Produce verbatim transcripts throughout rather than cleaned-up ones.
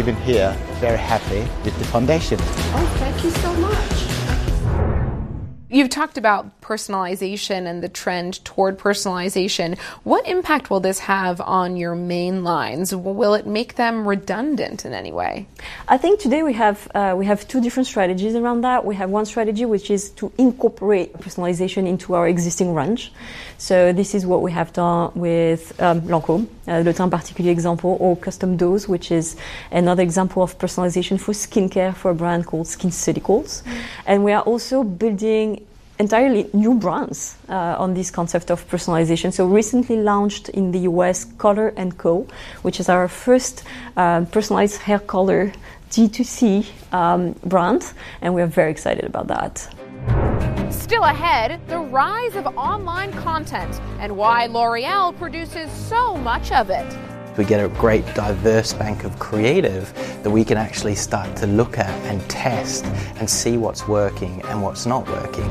leaving here very happy with the foundation. Oh, thank you so much. You've talked about personalization and the trend toward personalization. What impact will this have on your main lines? Will it make them redundant in any way? I think today we have uh, we have two different strategies around that. We have one strategy which is to incorporate personalization into our existing range. So this is what we have done with um, Lancôme, uh, Le Teint Particulier example, or Custom Dose, which is another example of personalization for skincare for a brand called SkinCeuticals. Mm. And we are also building entirely new brands uh, on this concept of personalization. So recently launched in the U S Color and Co, which is our first uh, personalized hair color D two C um, brand, and we are very excited about that. Still ahead, the rise of online content and why L'Oreal produces so much of it. We get a great diverse bank of creative that we can actually start to look at and test and see what's working and what's not working.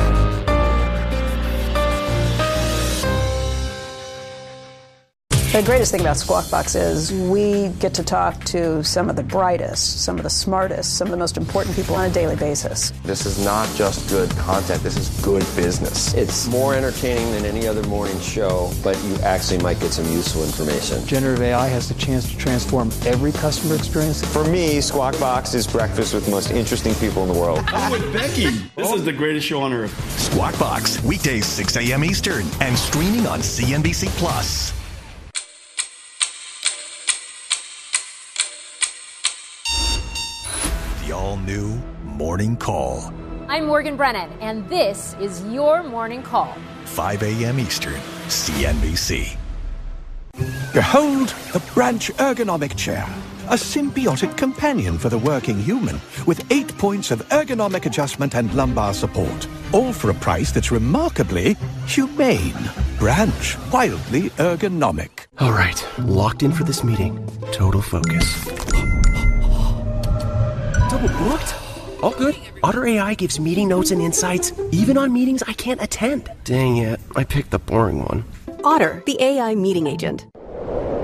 The greatest thing about Squawk Box is we get to talk to some of the brightest, some of the smartest, some of the most important people on a daily basis. This is not just good content, this is good business. It's more entertaining than any other morning show, but you actually might get some useful information. Generative A I has the chance to transform every customer experience. For me, Squawk Box is breakfast with the most interesting people in the world. I'm with Becky. This is the greatest show on earth. Squawk Box, weekdays six a.m. Eastern and streaming on C N B C Plus. The all-new Morning Call. I'm Morgan Brennan, and this is your Morning Call. five a.m. Eastern, C N B C. Behold the Branch Ergonomic Chair, a symbiotic companion for the working human with eight points of ergonomic adjustment and lumbar support, all for a price that's remarkably humane. Branch, wildly ergonomic. All right, locked in for this meeting. Total focus. Double booked? All good. Otter A I gives meeting notes and insights, even on meetings I can't attend. Dang it, I picked the boring one. Otter, the A I meeting agent.